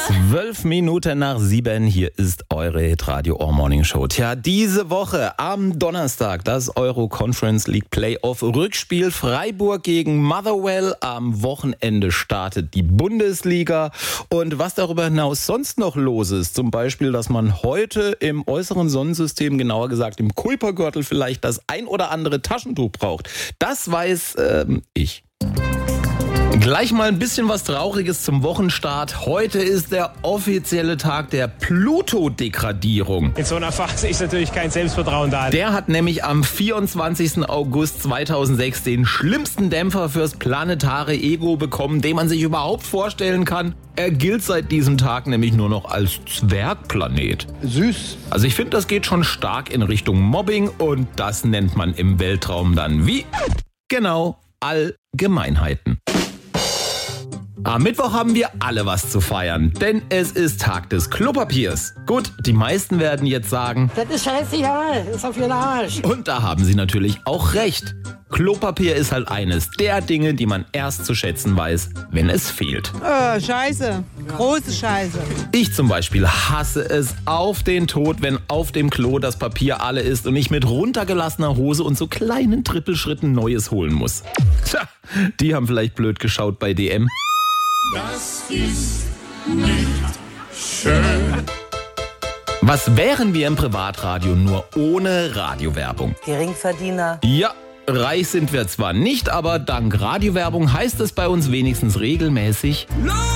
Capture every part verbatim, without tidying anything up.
Zwölf Minuten nach sieben, hier ist eure Hitradio Ohr Morning Show. Tja, diese Woche am Donnerstag das Euro Conference League Playoff Rückspiel Freiburg gegen Motherwell. Am Wochenende startet die Bundesliga. Und was darüber hinaus sonst noch los ist, zum Beispiel, dass man heute im äußeren Sonnensystem, genauer gesagt im Kuipergürtel, vielleicht das ein oder andere Taschentuch braucht, das weiß ähm, ich. Gleich mal ein bisschen was Trauriges zum Wochenstart. Heute ist der offizielle Tag der Pluto-Degradierung. In so einer Phase ist natürlich kein Selbstvertrauen da. Der hat nämlich am vierundzwanzigsten August zweitausendsechs den schlimmsten Dämpfer fürs planetare Ego bekommen, den man sich überhaupt vorstellen kann. Er gilt seit diesem Tag nämlich nur noch als Zwergplanet. Süß. Also ich finde, das geht schon stark in Richtung Mobbing und das nennt man im Weltraum dann wie? Genau, Allgemeinheiten. Am Mittwoch haben wir alle was zu feiern, denn es ist Tag des Klopapiers. Gut, die meisten werden jetzt sagen, das ist scheißegal, das ist auf ihren Arsch. Und da haben sie natürlich auch recht. Klopapier ist halt eines der Dinge, die man erst zu schätzen weiß, wenn es fehlt. Oh, scheiße. Große Scheiße. Ich zum Beispiel hasse es auf den Tod, wenn auf dem Klo das Papier alle ist und ich mit runtergelassener Hose und so kleinen Trippelschritten Neues holen muss. Tja, die haben vielleicht blöd geschaut bei D M. Das ist nicht schön. Was wären wir im Privatradio nur ohne Radiowerbung? Geringverdiener. Ja, reich sind wir zwar nicht, aber dank Radiowerbung heißt es bei uns wenigstens regelmäßig: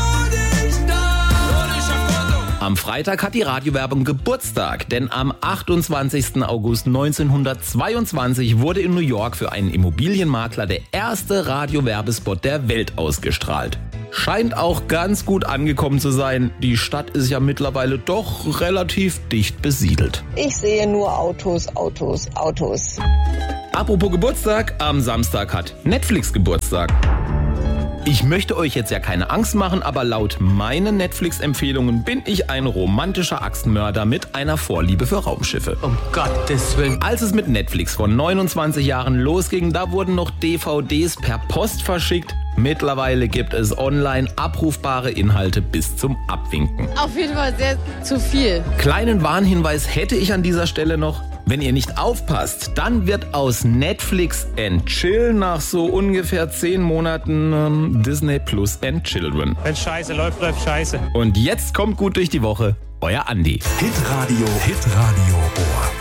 Am Freitag hat die Radiowerbung Geburtstag, denn am achtundzwanzigsten August neunzehnhundertzweiundzwanzig wurde in New York für einen Immobilienmakler der erste Radiowerbespot der Welt ausgestrahlt. Scheint auch ganz gut angekommen zu sein. Die Stadt ist ja mittlerweile doch relativ dicht besiedelt. Ich sehe nur Autos, Autos, Autos. Apropos Geburtstag, am Samstag hat Netflix Geburtstag. Ich möchte euch jetzt ja keine Angst machen, aber laut meinen Netflix-Empfehlungen bin ich ein romantischer Axtmörder mit einer Vorliebe für Raumschiffe. Um Gottes Willen. Als es mit Netflix vor neunundzwanzig Jahren losging, da wurden noch D V Ds per Post verschickt. Mittlerweile gibt es online abrufbare Inhalte bis zum Abwinken. Auf jeden Fall sehr zu viel. Kleinen Warnhinweis hätte ich an dieser Stelle noch. Wenn ihr nicht aufpasst, dann wird aus Netflix and Chill nach so ungefähr zehn Monaten ähm, Disney Plus and Children. Wenn Scheiße läuft, läuft Scheiße. Und jetzt kommt gut durch die Woche, euer Andi. Hitradio, Hitradio Ohr.